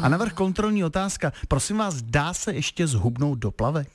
A navrch kontrolní otázka. Prosím vás, dá se ještě zhubnout do plavek?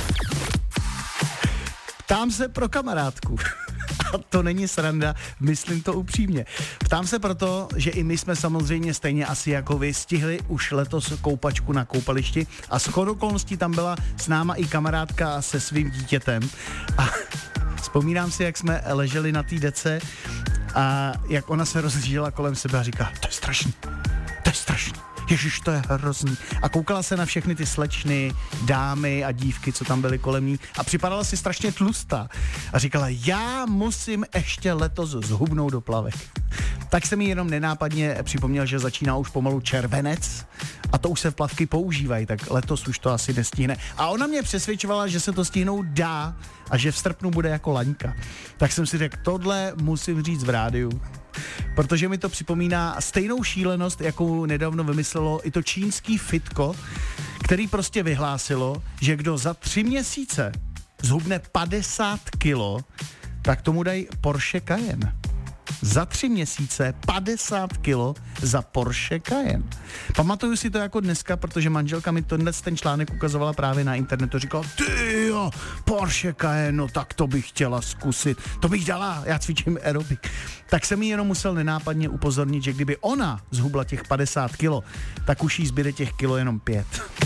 Ptám se pro kamarádku. A to není sranda, myslím to upřímně. Ptám se proto, že i my jsme samozřejmě stejně asi jako vy stihli už letos koupačku na koupališti a shodou okolností tam byla s náma i kamarádka se svým dítětem. A vzpomínám si, jak jsme leželi na té dece a jak ona se rozhlížela kolem sebe a říká, to je strašný, ježiš, to je hrozný. A koukala se na všechny ty slečny, dámy a dívky, co tam byly kolem ní a připadala si strašně tlustá. A říkala, já musím ještě letos zhubnout do plavek. Tak se mi jenom nenápadně připomněl, že začíná už pomalu červenec a to už se plavky používají, tak letos už to asi nestihne. A ona mě přesvědčovala, že se to stihnout dá a že v srpnu bude jako laňka. Tak jsem si řekl, tohle musím říct v rádiu. Protože mi to připomíná stejnou šílenost, jakou nedávno vymyslelo i to čínský fitko, který prostě vyhlásilo, že kdo za 3 měsíce zhubne 50 kilo, tak tomu dají Porsche Cayenne. Za 3 měsíce 50 kilo za Porsche Cayenne. Pamatuju si to jako dneska, protože manželka mi ten článek ukazovala právě na internetu. Říkala, ty jo, Porsche Cayenne, no tak to bych chtěla zkusit. To bych dala, já cvičím aerobik. Tak jsem jí jenom musel nenápadně upozornit, že kdyby ona zhubla těch 50 kilo, tak už jí zbyde těch kilo jenom 5.